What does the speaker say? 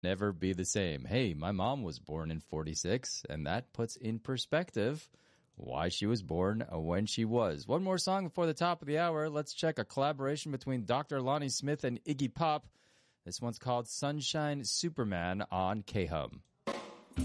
never be the same. Hey, my mom was born in 46, and that puts in perspective why she was born when she was. One more song before the top of the hour. Let's check a collaboration between Dr. Lonnie Smith and Iggy Pop. This one's called Sunshine Superman on K-Hum.